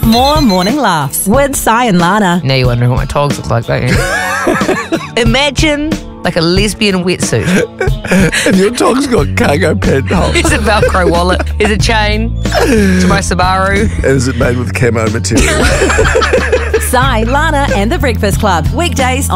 More morning laughs with Si and Lana. Now you're wondering what my togs look like, don't you? Imagine like a lesbian wetsuit. And your dog's got cargo pantyhose. Here's a Velcro wallet. Here's a chain to my Subaru. And is it made with camo material? Si, Lana and The Breakfast Club. Weekdays on